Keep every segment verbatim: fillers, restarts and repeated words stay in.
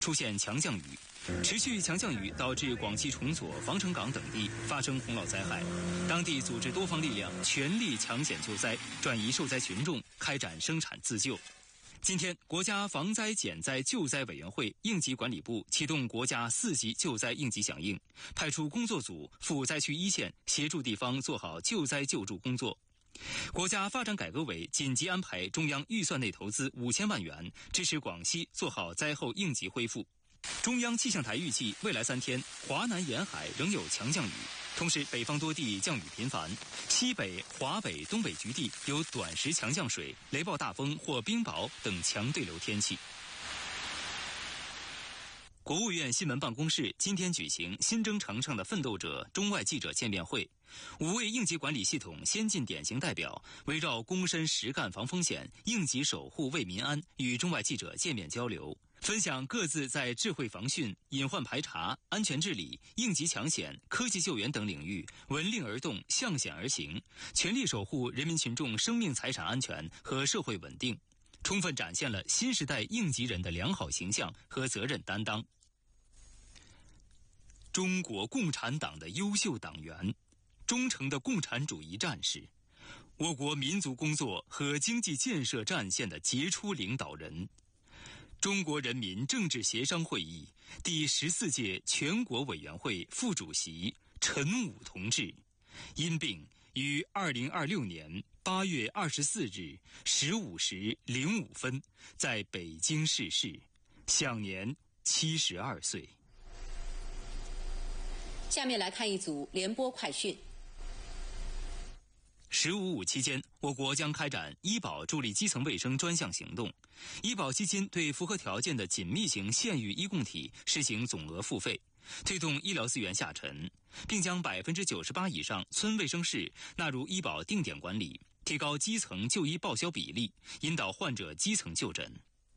出现强降雨，持续强降雨导致广西崇左、防城港等地发生洪涝灾害，当地组织多方力量全力抢险救灾，转移受灾群众，开展生产自救。今天，国家防灾减灾救灾委员会应急管理部启动国家四级救灾应急响应，派出工作组赴灾区一线，协助地方做好救灾救助工作。国家发展改革委紧急安排中央预算内投资五千万元，支持广西做好灾后应急恢复。中央气象台预计，未来三天华南沿海仍有强降雨，同时北方多地降雨频繁，西北、华北、东北局地有短时强降水、雷暴大风或冰雹等强对流天气。国务院新闻办公室今天举行新征程上的奋斗者中外记者见面会，五位应急管理系统先进典型代表围绕躬身实干防风险、应急守护为民安与中外记者见面交流，分享各自在智慧防汛、隐患排查、安全治理、应急抢险、科技救援等领域闻令而动、向险而行，全力守护人民群众生命财产安全和社会稳定，充分展现了新时代应急人的良好形象和责任担当。中国共产党的优秀党员，忠诚的共产主义战士，我国民族工作和经济建设战线的杰出领导人，中国人民政治协商会议第十四届全国委员会副主席陈武同志，因病于二零二六年八月二十四日十五时零五分在北京逝世，享年七十二岁。 下面来看一组联播快讯。 十五五期间，我国将开展医保助力基层卫生专项行动，医保基金对符合条件的紧密型县域医共体实行总额付费，推动医疗资源下沉，并将百分之九十八以上村卫生室纳入医保定点管理，提高基层就医报销比例，引导患者基层就诊。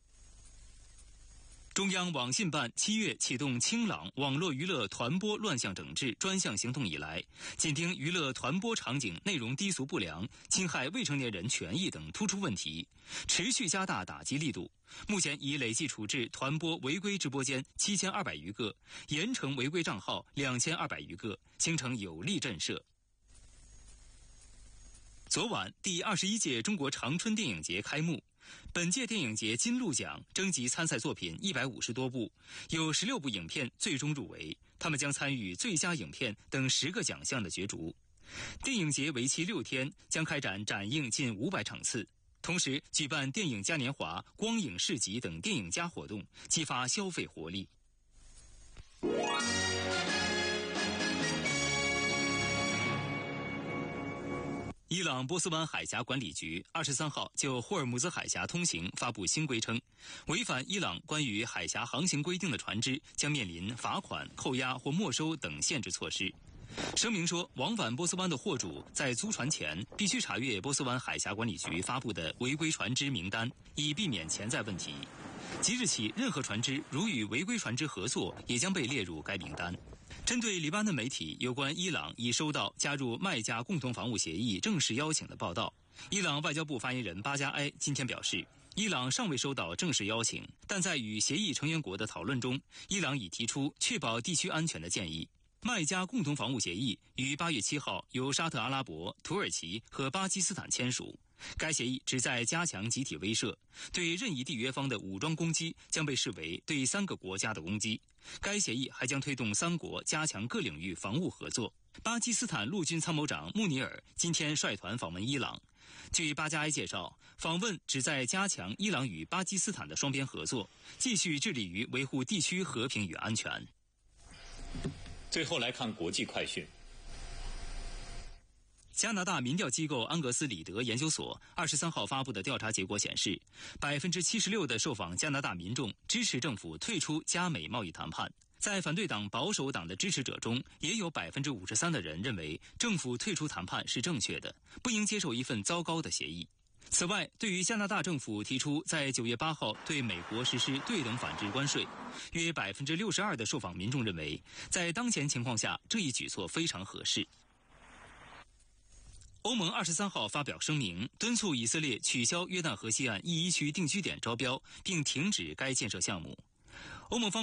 中央网信办七月启动清朗网络娱乐团播乱象整治专项行动以来，紧盯娱乐团播场景内容低俗不良、侵害未成年人权益等突出问题，持续加大打击力度。目前已累计处置团播违规直播间七千二百余个，严惩违规账号两千二百余个，形成有力震慑。昨晚，第二十一届中国长春电影节开幕。本届电影节金鹿奖征集参赛作品一百五十多部，有十六部影片最终入围，他们将参与最佳影片等十个奖项的角逐。电影节为期六天，将开展展映近五百场次，同时举办电影嘉年华、光影市集等电影嘉活动，激发消费活力。伊朗波斯湾海峡管理局二十三号就霍尔木兹海峡通行发布新规称，违反伊朗关于海峡航行规定的船只将面临罚款、扣押或没收等限制措施。声明说，往返波斯湾的货主在租船前必须查阅波斯湾海峡管理局发布的违规船只名单，以避免潜在问题。即日起，任何船只如与违规船只合作，也将被列入该名单。针对黎巴嫩媒体有关伊朗已收到加入麦加共同防务协议正式邀请的报道，伊朗外交部发言人巴加埃今天表示，伊朗尚未收到正式邀请，但在与协议成员国的讨论中，伊朗已提出确保地区安全的建议。麦加共同防务协议于八月七号由沙特阿拉伯、土耳其和巴基斯坦签署。该协议旨在加强集体威慑，对任意缔约方的武装攻击将被视为对三个国家的攻击。该协议还将推动三国加强各领域防务合作。巴基斯坦陆军参谋长穆尼尔今天率团访问伊朗。据巴加埃介绍，访问旨在加强伊朗与巴基斯坦的双边合作，继续致力于维护地区和平与安全。 最后来看国际快讯。 加拿大民调机构安格斯里德研究所二十三号发布的调查结果显示，百分之七十六的受访加拿大民众支持政府退出加美贸易谈判。在反对党保守党的支持者中，也有百分之五十三的人认为政府退出谈判是正确的，不应接受一份糟糕的协议。此外，对于加拿大政府提出在九月八号对美国实施对等反制关税，约百分之六十二的受访民众认为，在当前情况下，这一举措非常合适。欧盟二十三号发表声明，敦促以色列取消约旦河西岸 E 一区定居点招标，并停止该建设项目。 欧盟方